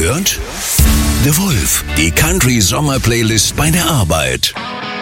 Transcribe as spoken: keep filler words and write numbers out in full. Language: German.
hört The Wolf, die Country-Sommer-Playlist bei der Arbeit.